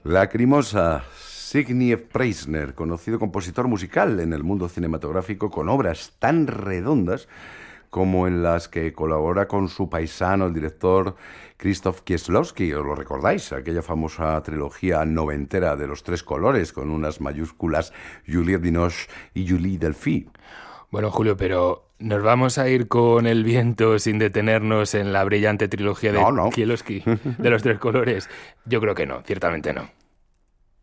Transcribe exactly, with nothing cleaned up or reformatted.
Lacrimosa, Zbigniew Preisner, conocido compositor musical en el mundo cinematográfico con obras tan redondas como en las que colabora con su paisano, el director Krzysztof Kieslowski. ¿Os lo recordáis? Aquella famosa trilogía noventera de los tres colores con unas mayúsculas Juliette Binoche y Julie Delpy. Bueno, Julio, pero ¿nos vamos a ir con el viento sin detenernos en la brillante trilogía de No, no. Kieslowski de los tres colores? Yo creo que no, ciertamente no.